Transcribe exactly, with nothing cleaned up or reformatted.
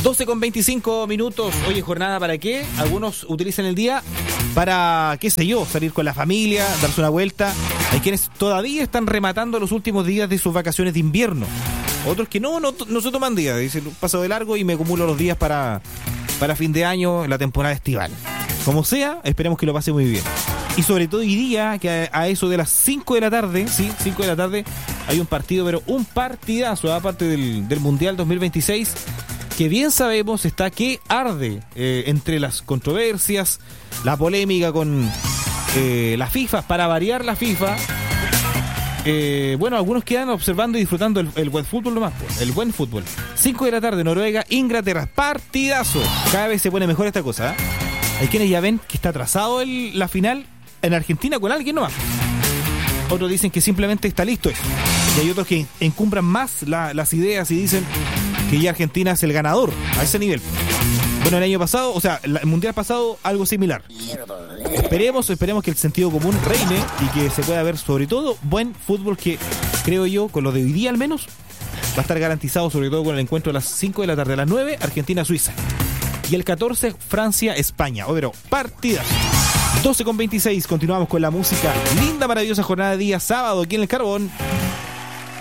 doce con veinticinco minutos. Oye, jornada para qué? Algunos utilizan el día para, qué sé yo, salir con la familia, darse una vuelta. Hay quienes todavía están rematando los últimos días de sus vacaciones de invierno. Otros que no, no, no se toman días. Dicen, paso de largo y me acumulo los días para, para fin de año, en la temporada estival. Como sea, esperemos que lo pase muy bien. Y sobre todo hoy día, que a, a eso de las cinco de la tarde, sí, cinco de la tarde, hay un partido, pero un partidazo, aparte del, del Mundial dos mil veintiséis, que bien sabemos está que arde eh, entre las controversias, la polémica con eh, la FIFA, para variar la FIFA. Eh, bueno, algunos quedan observando y disfrutando el, el buen fútbol nomás, pues, el buen fútbol. cinco de la tarde, Noruega, Inglaterra, partidazo. Cada vez se pone mejor esta cosa, ¿eh? Hay quienes ya ven que está atrasado el, la final en Argentina con alguien nomás. Otros dicen que simplemente está listo eso. Y hay otros que encumbran más la, las ideas y dicen que ya Argentina es el ganador a ese nivel. Bueno, el año pasado, o sea, el mundial pasado, algo similar. Esperemos, esperemos que el sentido común reine y que se pueda ver sobre todo buen fútbol, que creo yo, con lo de hoy día al menos, va a estar garantizado, sobre todo con el encuentro a las cinco de la tarde, a las nueve, Argentina-Suiza. Y el catorce, Francia-España. Oh, pero partidas. doce con veintiséis, continuamos con la música. Linda, maravillosa jornada de día sábado aquí en el Carbón.